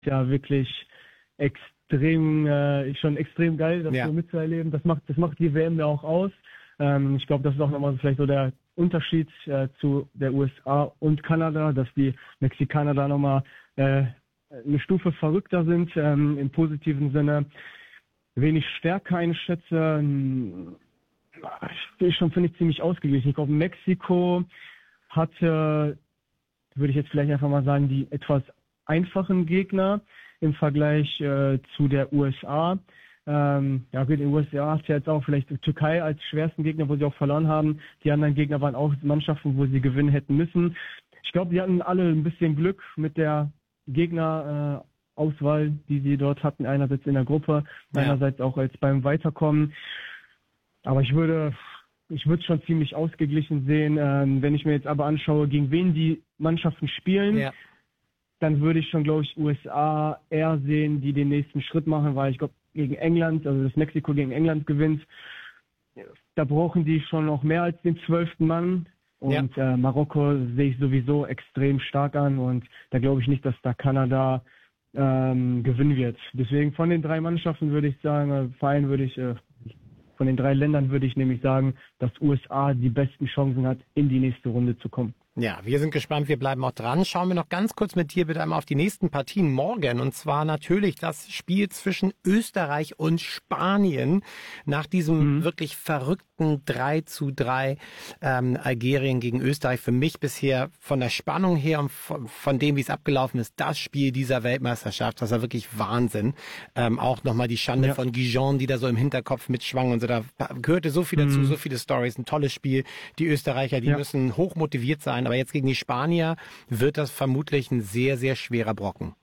ja wirklich schon extrem geil, das so mitzuerleben. Das macht die WM ja auch aus. Ich glaube, das ist auch nochmal vielleicht so der Unterschied zu der USA und Kanada, dass die Mexikaner da nochmal eine Stufe verrückter sind, im positiven Sinne. Wenig stärker einschätze. Finde ich ziemlich ausgeglichen. Ich glaube, Mexiko hatte, würde ich jetzt vielleicht einfach mal sagen, die etwas einfachen Gegner im Vergleich zu der USA. Ja gut, in den USA hast du jetzt auch vielleicht die Türkei als schwersten Gegner, wo sie auch verloren haben. Die anderen Gegner waren auch Mannschaften, wo sie gewinnen hätten müssen. Ich glaube, die hatten alle ein bisschen Glück mit der Gegnerauswahl, die sie dort hatten. Einerseits in der Gruppe, einerseits auch als beim Weiterkommen. Aber ich würde es schon ziemlich ausgeglichen sehen. Wenn ich mir jetzt aber anschaue, gegen wen die Mannschaften spielen, dann würde ich schon, glaube ich, USA eher sehen, die den nächsten Schritt machen, weil ich glaube, gegen England, also das Mexiko gegen England gewinnt, da brauchen die schon noch mehr als den 12. Mann. Und Marokko sehe ich sowieso extrem stark an und da glaube ich nicht, dass da Kanada gewinnen wird. Deswegen von den 3 Mannschaften würde ich sagen, von den 3 Ländern würde ich nämlich sagen, dass USA die besten Chancen hat, in die nächste Runde zu kommen. Ja, wir sind gespannt, wir bleiben auch dran. Schauen wir noch ganz kurz mit dir bitte einmal auf die nächsten Partien morgen. Und zwar natürlich das Spiel zwischen Österreich und Spanien. Nach diesem wirklich verrückten 3:3 Algerien gegen Österreich. Für mich bisher von der Spannung her und von dem, wie es abgelaufen ist, das Spiel dieser Weltmeisterschaft. Das war wirklich Wahnsinn. Auch nochmal die Schande von Gijon, die da so im Hinterkopf mitschwang und so. Da gehörte so viel dazu, so viele Stories. Ein tolles Spiel. Die Österreicher, die müssen hoch motiviert sein. Aber jetzt gegen die Spanier wird das vermutlich ein sehr, sehr schwerer Brocken.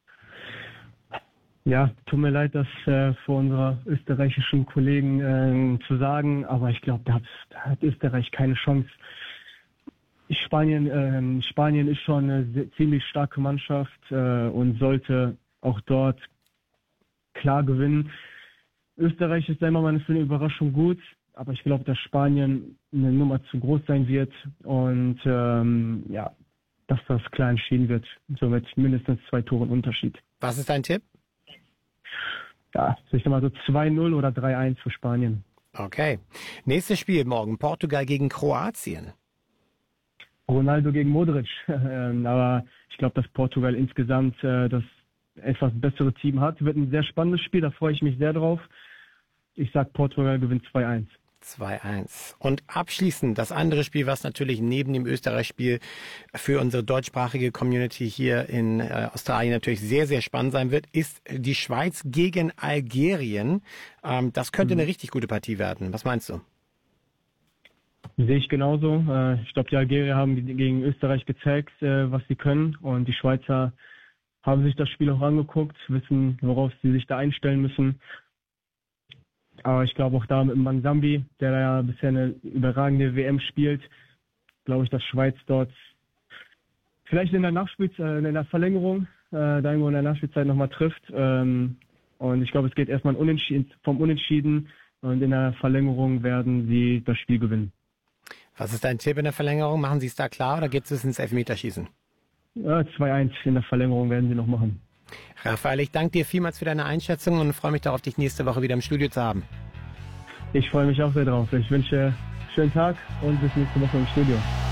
Ja, tut mir leid, das für unsere österreichischen Kollegen zu sagen, aber ich glaube, da hat Österreich keine Chance. Spanien ist schon eine ziemlich starke Mannschaft und sollte auch dort klar gewinnen. Österreich ist immer mal für eine Überraschung gut. Aber ich glaube, dass Spanien eine Nummer zu groß sein wird und dass das klar entschieden wird. Somit mindestens 2 Toren Unterschied. Was ist dein Tipp? Ja, ich sag mal so 2:0 oder 3:1 für Spanien. Okay. Nächstes Spiel morgen, Portugal gegen Kroatien. Ronaldo gegen Modric. Aber ich glaube, dass Portugal insgesamt das etwas bessere Team hat. Wird ein sehr spannendes Spiel, da freue ich mich sehr drauf. Ich sag, Portugal gewinnt 2:1. 2:1. Und abschließend das andere Spiel, was natürlich neben dem Österreich-Spiel für unsere deutschsprachige Community hier in Australien natürlich sehr, sehr spannend sein wird, ist die Schweiz gegen Algerien. Das könnte eine richtig gute Partie werden. Was meinst du? Sehe ich genauso. Ich glaube, die Algerier haben gegen Österreich gezeigt, was sie können. Und die Schweizer haben sich das Spiel auch angeguckt, wissen, worauf sie sich da einstellen müssen. Aber ich glaube auch da mit Manzambi, der da ja bisher eine überragende WM spielt, glaube ich, dass Schweiz dort vielleicht in der Verlängerung, da irgendwo in der Nachspielzeit nochmal trifft. Und ich glaube, es geht erstmal vom Unentschieden und in der Verlängerung werden sie das Spiel gewinnen. Was ist dein Tipp in der Verlängerung? Machen Sie es da klar oder geht es ins Elfmeterschießen? Ja, 2:1 in der Verlängerung werden sie noch machen. Raphael, ich danke dir vielmals für deine Einschätzung und freue mich darauf, dich nächste Woche wieder im Studio zu haben. Ich freue mich auch sehr drauf. Ich wünsche einen schönen Tag und bis nächste Woche im Studio.